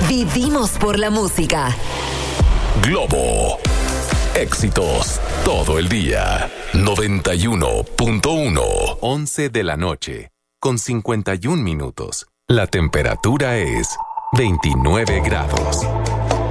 Vivimos por la música. Globo. Éxitos todo el día. 91.1. 11 de la noche. Con 51 minutos. La temperatura es 29 grados.